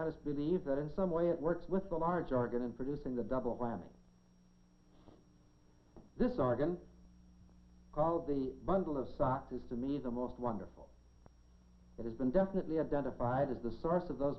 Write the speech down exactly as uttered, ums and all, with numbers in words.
scientists believe that in some way it works with the large organ in producing the double whammy. This organ, called the bundle of socks, is to me the most wonderful. It has been definitely identified as the source of those